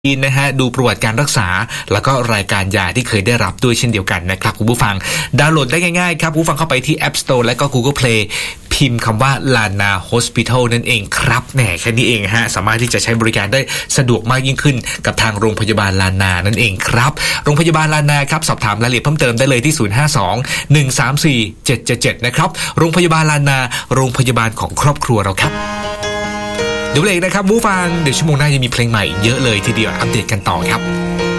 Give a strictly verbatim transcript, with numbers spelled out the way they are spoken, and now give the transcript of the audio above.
นะฮะดูประวัติการรักษาแล้วก็รายการยาที่เคยได้รับด้วยเช่นเดียวกันนะครับคุณผู้ฟังดาวน์โหลดได้ง่ายๆครับคุณผู้ฟังเข้าไปที่ App Store และก็ Google Play พิมพ์คำว่า Lana Hospital นั่นเองครับแหมแค่นี้เองฮะสามารถที่จะใช้บริการได้สะดวกมากยิ่งขึ้นกับทางโรงพยาบาลลานานั่นเองครับโรงพยาบาลลานาครับสอบถามรายละเอียดเพิ่มเติมได้เลยที่ศูนย์ ห้า สอง หนึ่ง สาม สี่ เจ็ด เจ็ด เจ็ดนะครับโรงพยาบาลลานาโรงพยาบาลของครอบครัวเราครับเดี๋ยวเบรกนะครับผู้ฟังเดี๋ยวชั่วโมงหน้ายังมีเพลงใหม่เยอะเลยทีเดียวอัปเดตกันต่อครับ